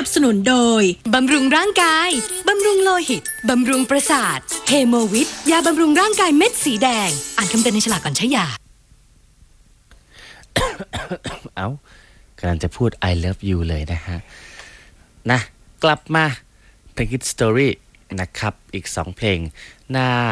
สนุนโดยบำรุงร่างกายบำรุงโลหิตบำรุงประสาทเฮโมวิทยาบำรุงร่างกายเม็ดสีแดงอ่านคำเตือนในฉลากก่อนใช้ยาเอากำลังจะพูด I love you เลยนะฮะนะกลับมาเพลง Hit Story นะครับอีก2เพลงหน้า